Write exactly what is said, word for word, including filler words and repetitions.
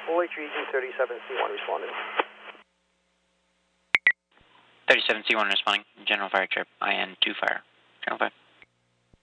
O H Region thirty-seven C one responding. thirty-seven C one responding. General fire trip, I N two fire. General five.